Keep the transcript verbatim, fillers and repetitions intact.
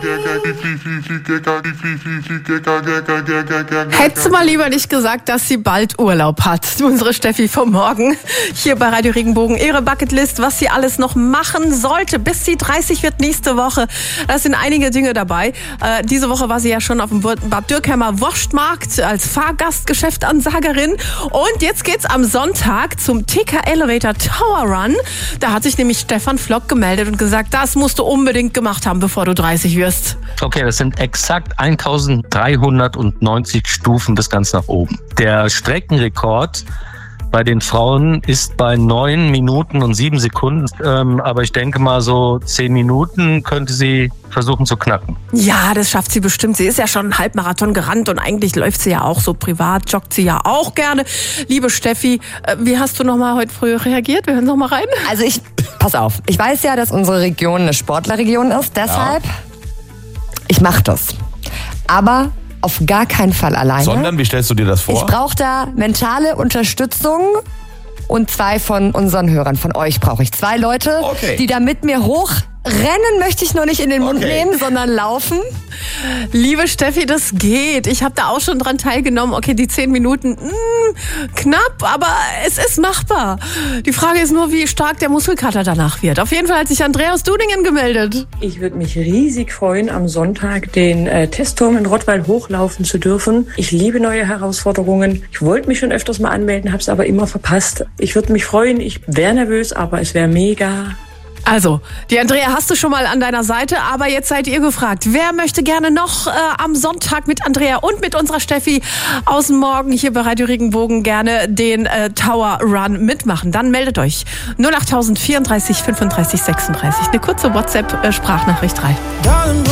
Hättest du mal lieber nicht gesagt, dass sie bald Urlaub hat. Unsere Steffi vom Morgen hier bei Radio Regenbogen. Ihre Bucketlist, was sie alles noch machen sollte, bis sie dreißig wird nächste Woche. Da sind einige Dinge dabei. Äh, diese Woche war sie ja schon auf dem Bad Dürkheimer Wurstmarkt als Fahrgastgeschäftsansagerin. Und jetzt geht's am Sonntag zum T K Elevator Tower Run. Da hat sich nämlich Stefan Flock gemeldet und gesagt, das musst du unbedingt gemacht haben, bevor du dreißig wirst. Okay, das sind exakt eintausenddreihundertneunzig Stufen bis ganz nach oben. Der Streckenrekord bei den Frauen ist bei neun Minuten und sieben Sekunden. Ähm, aber ich denke mal, so zehn Minuten könnte sie versuchen zu knacken. Ja, das schafft sie bestimmt. Sie ist ja schon einen Halbmarathon gerannt und eigentlich läuft sie ja auch so privat, joggt sie ja auch gerne. Liebe Steffi, wie hast du noch mal heute früh reagiert? Wir hören noch mal rein. Also ich, pass auf, ich weiß ja, dass unsere Region eine Sportlerregion ist, deshalb, ja. Ich mach das. Aber auf gar keinen Fall alleine. Sondern, wie stellst du dir das vor? Ich brauche da mentale Unterstützung und zwei von unseren Hörern, von euch brauche ich. Zwei Leute, okay. die da mit mir hochrennen, möchte ich nur nicht in den Mund okay. nehmen, sondern laufen. Liebe Steffi, das geht. Ich habe da auch schon dran teilgenommen. Okay, die zehn Minuten, mh, knapp, aber es ist machbar. Die Frage ist nur, wie stark der Muskelkater danach wird. Auf jeden Fall hat sich Andrea aus Dudingen gemeldet. Ich würde mich riesig freuen, am Sonntag den äh, Testturm in Rottweil hochlaufen zu dürfen. Ich liebe neue Herausforderungen. Ich wollte mich schon öfters mal anmelden, habe es aber immer verpasst. Ich würde mich freuen. Ich wäre nervös, aber es wäre mega. Also, die Andrea hast du schon mal an deiner Seite, aber jetzt seid ihr gefragt. Wer möchte gerne noch äh, am Sonntag mit Andrea und mit unserer Steffi aus dem Morgen hier bei Radio Regenbogen gerne den äh, Tower Run mitmachen? Dann meldet euch. null acht tausend vierunddreißig fünfunddreißig sechsunddreißig. Eine kurze WhatsApp-Sprachnachricht rein.